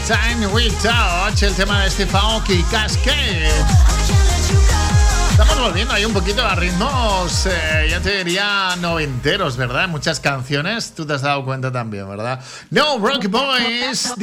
Time We Touch, el tema de Steve Aoki, Cascade. Estamos volviendo ahí un poquito a ritmos, ya te diría noventeros, ¿verdad? Muchas canciones, tú te has dado cuenta también, ¿verdad? No, Rocky Boys,